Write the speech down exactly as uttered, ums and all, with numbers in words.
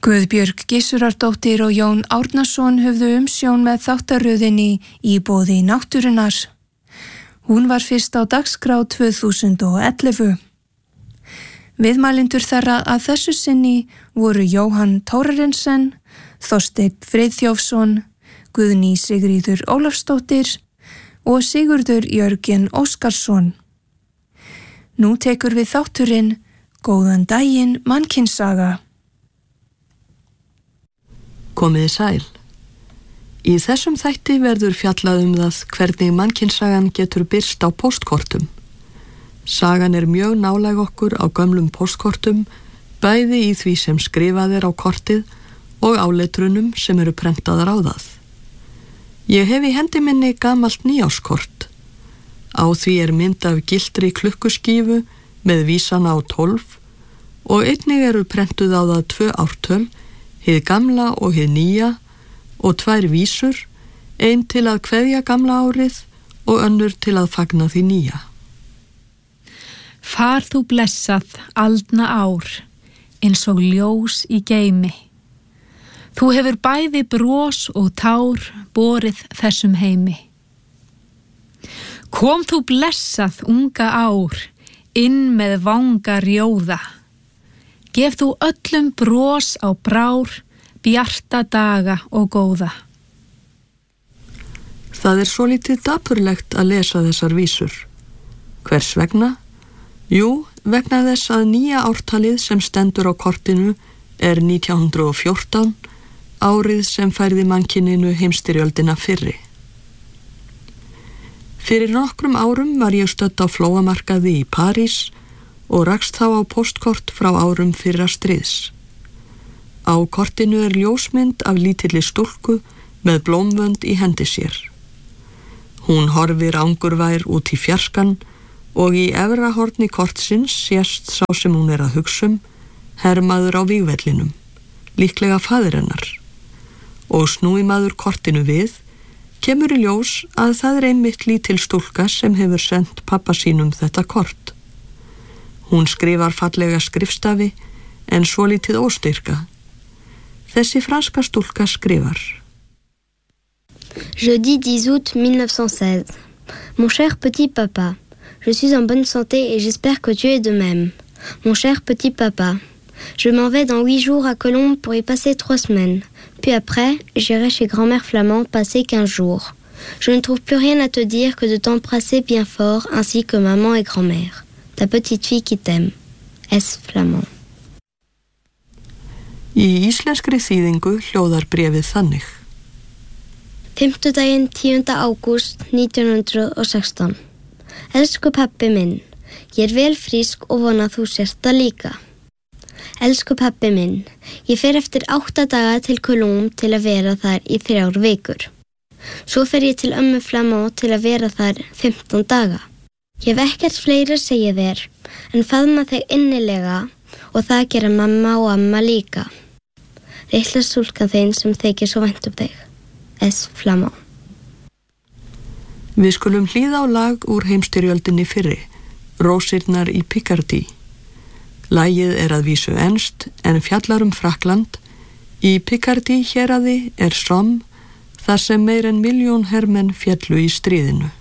Guðbjörg Gissurardóttir og Jón Árnason höfðu umsjón með þáttaröðinni Í boði náttúrunnar. Hún var fyrst á dagskrá tvö þúsund og ellefu. Viðmælendur þeirra að þessu sinni voru Jóhann Thorarensen, Þorsteinn Friðþjófsson, Guðný Sigríður Ólafsdóttir og Sigurður Jörgen Óskarsson. Nú tekur við þátturinn Góðan daginn mannkynssaga. Komiði sæl. Í þessum þætti verður fjallað um það hvernig mannkynssagan getur birst á póstkortum. Sagan er mjög nálæg okkur á gömlum póstkortum, bæði í því sem skrifað er á kortið og áletrunum sem eru prentaðar á það. Ég hef í hendi minni gamalt nýárskort. Á því er mynd af giltri klukkuskífu með vísana á tólf og einnig eru prentuð á það tvö ártöl, hið gamla og hið nýja og tvær vísur, ein til að kveðja gamla árið og önnur til að fagna því nýja. Far þú blessað aldna ár, eins og ljós í geimi. Þú hefur bæði bros og tár borið þessum heimi. Kom þú blessað unga ár, inn með vanga rjóða. Gef þú öllum bros á brár, bjarta daga og góða. Það er svolítið dapurlegt að lesa þessar vísur. Hvers vegna? Jú, vegna þess að nýja ártalið sem stendur á kortinu er nítján hundruð og fjórtán, árið sem færði mannkyninu heimsstyrjöldina fyrri. Fyrir nokkrum árum var ég stödd á flóamarkaði í París og rakst þá á póstkort frá árum fyrra stríðs. Á kortinu er ljósmynd af lítilli stúlku með blómvönd í hendi sér. Hún horfir angurvær út í fjarskan og í efra horni kortsins sést sá sem hún er að hugsa um, hermaður á vígvellinum, líklega faðir hennar. Og snúi maður kortinu við, kemur í ljós að það er einmitt lítil stúlka sem hefur sendt pappa sínum þetta kort. Hún skrifar fallega skrifstafi en svolítið óstyrka. Þessi franska stúlka skrifar. Jeudi dix août mille neuf cent seize. Mon cher petit papa, je suis en bonne santé et j'espère que tu es de même. Mon cher petit papa, je m'en vais dans huit jours à Colombes pour y passer trois semaines. Puis après, j'irai chez grand-mère Flamand passer quinze jours. Je ne trouve plus rien à te dire que de t'embrasser bien fort ainsi que maman et grand-mère. Ta petite fille qui t'aime. S. Flamand. Í íslenskri þýðingu hljóðar bréfið þannig. Fimmtudaginn tíunda ágúst nítján hundruð og sextán. Elsku pabbi minn, ég er vel frísk og vona þú sért það líka. Elsku pabbi minn, ég fer eftir átta daga til Colombes til að vera þar í þrjár vikur. Svo fer ég til ömmu Flamand til að vera þar fimmtán daga. Ég hef ekkert fleira að segja þér, en faðma þig innilega og það gera mamma og amma líka. Litla stúlkan þín sem þykir svo vænt um þig. S. Flamand. Við skulum hlýða á lag úr heimsstyrjöldinni fyrri, Rósirnar í Picardie. Lagið er að vísu enskt en fjallar um Frakkland. Í Picardie héraði er Somme, þar sem meir en milljón hermenn féllu í stríðinu.